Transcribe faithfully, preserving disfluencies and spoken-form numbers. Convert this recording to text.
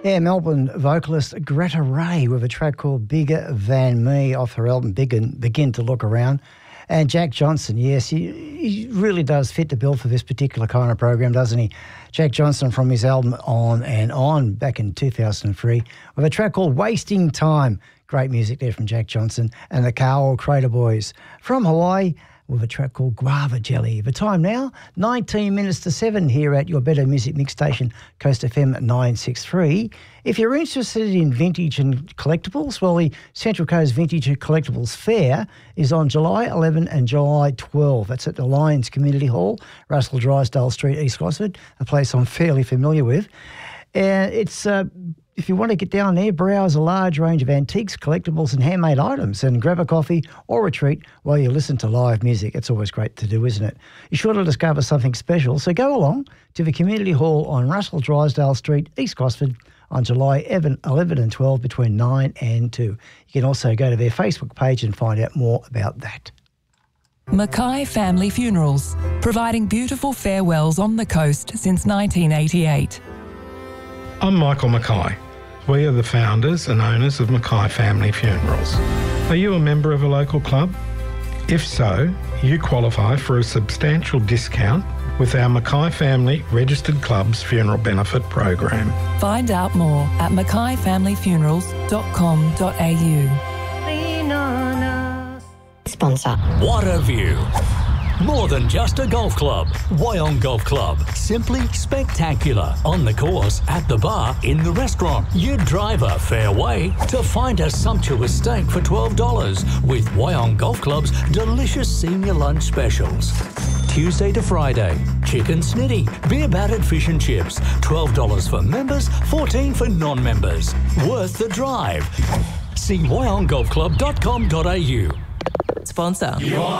Yeah, Melbourne vocalist Greta Ray with a track called Bigger Than Me off her album Begin, Begin to Look Around. And Jack Johnson, yes, he, he really does fit the bill for this particular kind of program, doesn't he? Jack Johnson from his album On and On back in two thousand three with a track called Wasting Time. Great music there from Jack Johnson and the Kowal Crater Boys from Hawaii with a track called Guava Jelly. The time now, nineteen minutes to seven here at your Better Music Mix station, Coast F M nine sixty-three. If you're interested in vintage and collectibles, well, the Central Coast Vintage and Collectibles Fair is on July eleventh and July twelfth. That's at the Lions Community Hall, Russell Drysdale Street, East Gosford, a place I'm fairly familiar with. And it's... Uh, If you want to get down there, browse a large range of antiques, collectibles and handmade items and grab a coffee or a treat while you listen to live music. It's always great to do, isn't it? You're sure to discover something special, so go along to the Community Hall on Russell Drysdale Street, East Gosford, on July eleventh and twelfth between nine and two. You can also go to their Facebook page and find out more about that. Mackay Family Funerals, providing beautiful farewells on the coast since nineteen eighty-eight. I'm Michael Mackay. We are the founders and owners of Mackay Family Funerals. Are you a member of a local club? If so, you qualify for a substantial discount with our Mackay Family Registered Clubs Funeral Benefit Program. Find out more at mackay family funerals dot com dot a u. Sponsor. What a view. More than just a golf club. Wyong Golf Club. Simply spectacular. On the course, at the bar, in the restaurant. You drive a fair way to find a sumptuous steak for twelve dollars with Wyong Golf Club's delicious senior lunch specials. Tuesday to Friday. Chicken snitty, beer battered fish and chips. twelve dollars for members, fourteen dollars for non-members. Worth the drive. See wyong golf club dot com dot a u. Sponsor.